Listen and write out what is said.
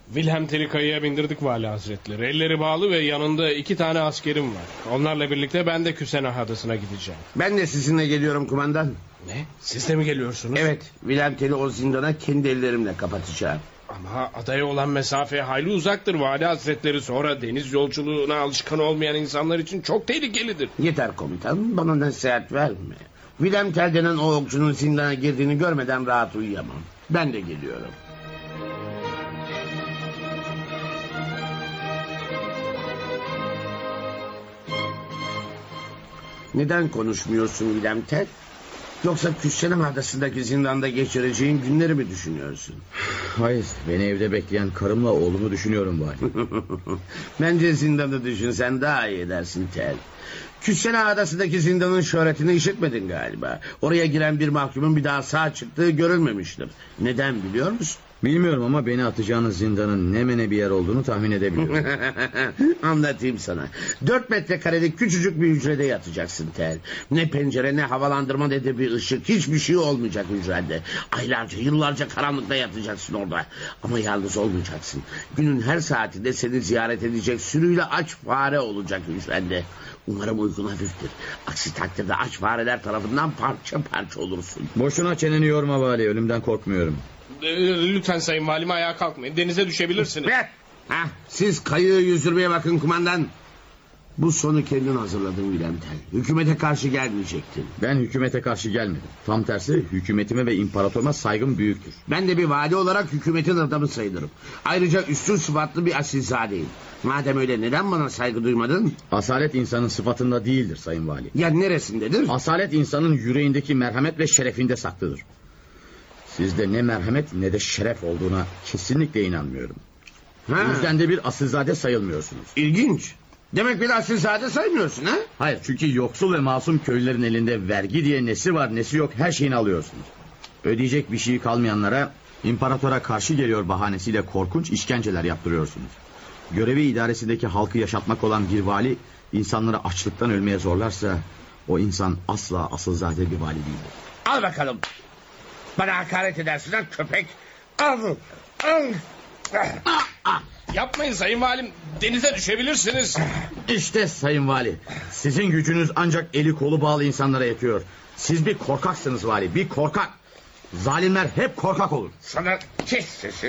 Wilhelm Tell'i kayaya bindirdik vali hazretleri. Elleri bağlı ve yanında 2 tane askerim var. Onlarla birlikte ben de Küsenah adasına gideceğim. Ben de sizinle geliyorum kumandan. Ne? Siz de mi geliyorsunuz? Evet, Wilhelm Tell'i o zindana kendi ellerimle kapatacağım. Ama adaya olan mesafe hayli uzaktır vali hazretleri. Sonra deniz yolculuğuna alışkın olmayan insanlar için çok tehlikelidir. Yeter komutan, bana nasihat verme. Wilhelm Tell denen o okçunun zindana girdiğini görmeden rahat uyuyamam. Ben de geliyorum. Neden konuşmuyorsun Wilhelm Tell? Yoksa Küstenam adasındaki zindanda geçireceğin günleri mi düşünüyorsun? Hayır, beni evde bekleyen karımla oğlumu düşünüyorum vali. Bence zindanı düşünsen daha iyi edersin Tell. Küstenam adasındaki zindanın şöhretini işitmedin galiba. Oraya giren bir mahkumun bir daha sağ çıktığı görülmemiştir. Neden biliyor musun? Bilmiyorum ama beni atacağınız zindanın ne mene bir yer olduğunu tahmin edebiliyorum. Anlatayım sana. 4 metrekarelik küçücük bir hücrede yatacaksın Tel. Ne pencere ne havalandırma ne de bir ışık. Hiçbir şey olmayacak hücrede. Aylarca yıllarca karanlıkta yatacaksın orada. Ama yalnız olmayacaksın. Günün her saatinde seni ziyaret edecek sürüyle aç fare olacak hücrende. Umarım uykun hafiftir. Aksi takdirde aç fareler tarafından parça parça olursun. Boşuna çeneni yorma vali, ölümden korkmuyorum. Lütfen sayın valim, ayağa kalkmayın. Denize düşebilirsiniz. Siz kayığı yüzdürmeye bakın kumandan. Bu sonu kendin hazırladın Wilhelm Tell. Hükümete karşı gelmeyecektin. Ben hükümete karşı gelmedim. Tam tersi, hükümetime ve imparatoruma saygım büyüktür. Ben de bir vali olarak hükümetin adamı sayılırım. Ayrıca üstün sıfatlı bir asilzadeyim. Madem öyle neden bana saygı duymadın? Asalet insanın sıfatında değildir sayın vali. Ya neresindedir? Asalet insanın yüreğindeki merhamet ve şerefinde saklıdır. Sizde ne merhamet ne de şeref olduğuna kesinlikle inanmıyorum. O yüzden de bir asilzade sayılmıyorsunuz. İlginç. Demek bir asilzade saymıyorsun ha? Hayır, çünkü yoksul ve masum köylülerin elinde vergi diye nesi var nesi yok her şeyini alıyorsunuz. Ödeyecek bir şey kalmayanlara imparatora karşı geliyor bahanesiyle korkunç işkenceler yaptırıyorsunuz. Görevi idaresindeki halkı yaşatmak olan bir vali insanları açlıktan ölmeye zorlarsa o insan asla asilzade bir vali değildir. Al bakalım. Bana hakaret edersin ha köpek. Al. Al. Yapmayın sayın valim, denize düşebilirsiniz. İşte sayın vali, sizin gücünüz ancak eli kolu bağlı insanlara yetiyor. Siz bir korkaksınız vali, bir korkak. Zalimler hep korkak olur. Sana kes sesini.